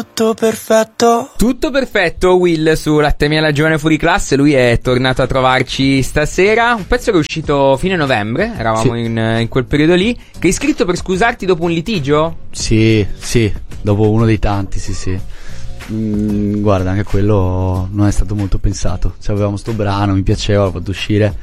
Tutto perfetto. Tutto perfetto, Will su Latte Miele Giovane Fuori Classe. Lui è tornato a trovarci stasera. Un pezzo che è uscito fine novembre. Eravamo in quel periodo lì. Che hai scritto per scusarti dopo un litigio? Sì, dopo uno dei tanti, sì. Guarda, anche quello non è stato molto pensato. Cioè, avevamo sto brano, mi piaceva, l'ho fatto uscire.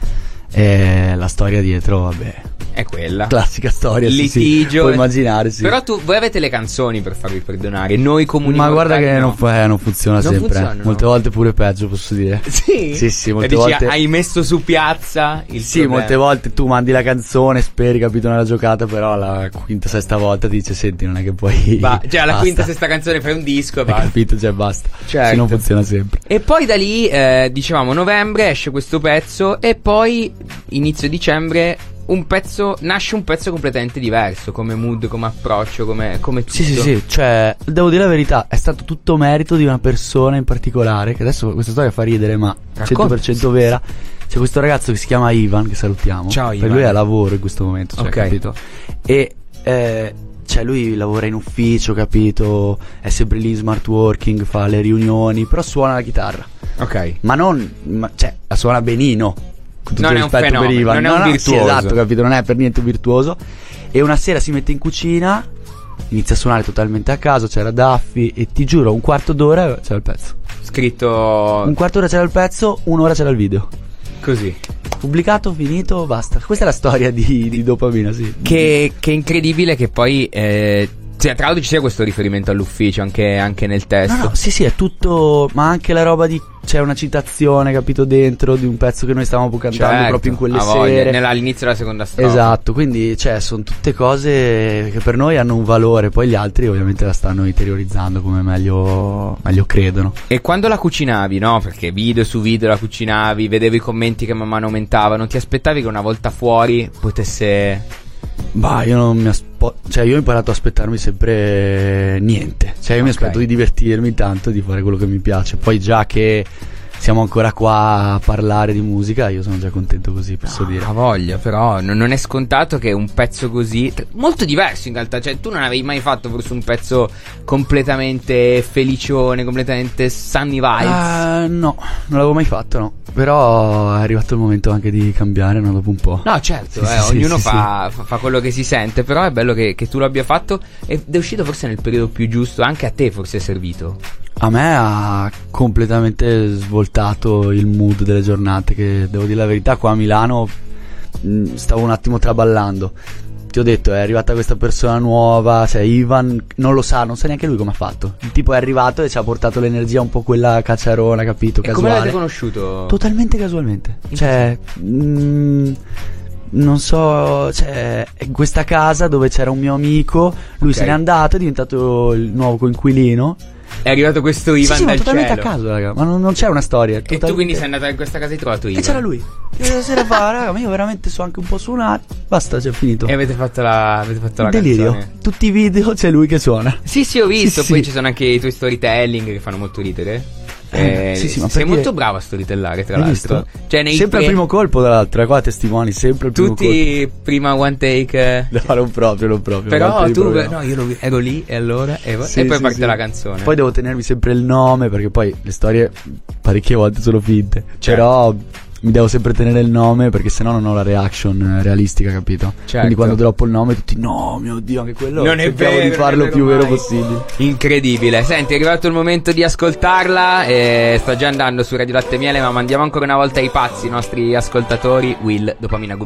E la storia dietro, vabbè, è quella classica storia, litigio, sì, puoi immaginare, sì. Però voi avete le canzoni per farvi perdonare. Noi comuni ma guarda che no. non funziona non sempre funziona, molte volte pure peggio, posso dire. Sì, molte volte hai messo su piazza il problema. Molte volte tu mandi la canzone, speri, capito, nella giocata, però alla quinta, sesta volta ti dice senti, non è che poi cioè alla quinta, sesta canzone fai un disco e basta. Capito, cioè basta. Certo. Se non funziona sempre. E poi da lì dicevamo novembre esce questo pezzo e poi inizio dicembre nasce un pezzo completamente diverso, come mood, come approccio, come tutto. Sì, cioè devo dire la verità, è stato tutto merito di una persona in particolare, che adesso questa storia fa ridere ma 100% vera. C'è questo ragazzo che si chiama Ivan, che salutiamo. Ciao Ivan. Per lui è a lavoro in questo momento, cioè, okay. Capito? E cioè lui lavora in ufficio, capito? È sempre lì in smart working, fa le riunioni, però suona la chitarra. Ok. Cioè la suona benino. Non è un fenomeno, per Ivan. Non è un virtuoso. Sì, esatto, capito, non è per niente virtuoso. E una sera si mette in cucina, inizia a suonare totalmente a caso, c'era Daffy e ti giuro un quarto d'ora c'era il pezzo. Scritto un quarto d'ora c'era il pezzo, un'ora c'era il video. Così. Pubblicato, finito, basta. Questa è la storia di Dopamina, sì. Che incredibile che poi tra l'altro ci sia questo riferimento all'ufficio anche nel testo. No, sì, è tutto. Ma anche la roba di. C'è una citazione, capito, dentro di un pezzo che noi stavamo cantando proprio in quelle sere. All'inizio della seconda strofa. Esatto, quindi sono tutte cose che per noi hanno un valore. Poi gli altri ovviamente la stanno interiorizzando come meglio credono. E quando la cucinavi, no? Perché video su video la cucinavi, vedevi i commenti che man mano aumentavano, ti aspettavi che una volta fuori potesse... Bah, io non mi cioè io ho imparato a aspettarmi sempre niente. Cioè io mi aspetto di divertirmi tanto, di fare quello che mi piace. Poi già che siamo ancora qua a parlare di musica, io sono già contento così, posso dire. Ha voglia, però non è scontato che un pezzo così molto diverso in realtà. Cioè tu non avevi mai fatto forse un pezzo completamente felicione, completamente sunny vibes? No, non l'avevo mai fatto, no. Però è arrivato il momento anche di cambiare, no? Dopo un po'. No, certo, ognuno fa quello che si sente. Però è bello che tu l'abbia fatto ed è uscito forse nel periodo più giusto. Anche a te forse è servito. A me ha completamente svoltato il mood delle giornate, che devo dire la verità, qua a Milano stavo un attimo traballando. Ti ho detto, è arrivata questa persona nuova, cioè Ivan non lo sa, non sa neanche lui come ha fatto. Il tipo è arrivato e ci ha portato l'energia un po' quella cacciarona, capito? E come l'avete conosciuto? Totalmente casualmente. Cioè non so, cioè in questa casa dove c'era un mio amico, lui se n'è andato, è diventato il nuovo coinquilino. È arrivato questo Ivan dal totalmente cielo. a caso, raga. Ma non c'è una storia. E tu quindi sei andato in questa casa e hai trovato Ivan. E c'era lui. E la sera fa, raga, ma io veramente so anche un po' suonare. Basta, c'è finito. E avete fatto la delirio. canzone. Tutti i video c'è lui che suona. Sì, ho visto. Sì, poi ci sono anche i tuoi storytelling che fanno molto ridere. Sì, ma sei molto bravo a storytellare, tra l'altro. Cioè, sempre al primo colpo, tra l'altro. Qua testimoni, sempre il primo colpo. Tutti prima one take. No, non proprio. Però tu, no, io ero lì e allora. E poi parte la canzone. Poi devo tenermi sempre il nome, perché poi le storie parecchie volte sono finte. Certo. Però mi devo sempre tenere il nome, perché sennò non ho la reaction realistica, capito? Certo. Quindi quando droppo il nome tutti no, mio Dio, anche quello non è vero, di farlo il più vero possibile. Incredibile. Senti, è arrivato il momento di ascoltarla e sto già andando su Radio Latte Miele, ma mandiamo ancora una volta ai pazzi i nostri ascoltatori. Will, Dopamina Gubernatore.